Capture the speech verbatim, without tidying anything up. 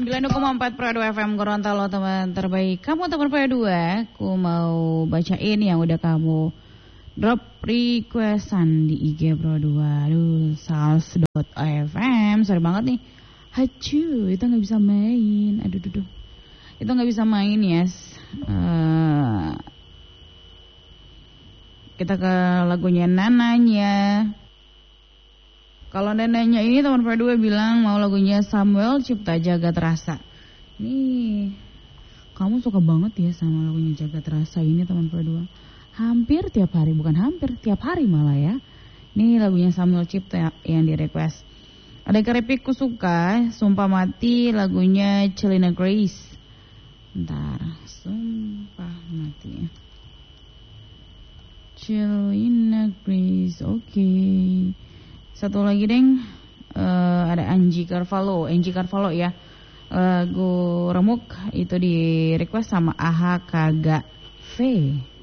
sembilan puluh koma empat Pro dua F M Gorontalo, teman terbaik. Kamu teman Pro dua, aku mau bacain yang udah kamu drop requestan di I G Pro dua. Aduh, sals dot f m. Sorry banget nih. Hacu, itu gak bisa main. Aduh, duh, duh. Itu gak bisa main, yes. Uh, kita ke lagunya Nananya. Kalau neneknya ini teman Pro dua bilang mau lagunya Samuel Cipta Jagat Rasa. Nih, kamu suka banget ya sama lagunya Jagat Rasa ini teman Pro dua. Hampir tiap hari, bukan hampir, tiap hari malah ya. Ini lagunya Samuel Cipta yang di request. Ada Keripikku suka, Sumpah Mati, lagunya Celina Grace. Bentar, Sumpah Mati. Celina Grace, oke. Okay. Satu lagi deng, uh, ada Angie Carvalho, Angie Carvalho ya, lagu Remuk itu di request sama Aha Kaga V.